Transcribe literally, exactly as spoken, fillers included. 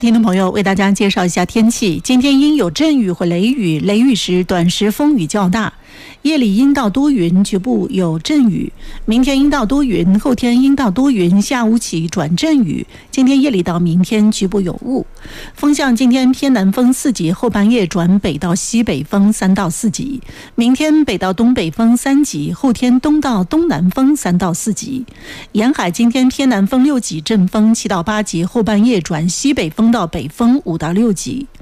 听众朋友，为大家介绍一下天气。今天阴有阵雨或雷雨，雷雨时短时风雨较大，夜里阴到多云，局部有阵雨。明天阴到多云，后天阴到多云，下午起转阵雨。今天夜里到明天局部有雾。风向今天偏南风四级，后半夜转北到西北风三到四级。明天北到东北风三级，后天东到东南风三到四级。沿海今天偏南风六级，阵风七到八级，后半夜转西北风到北风五到六级。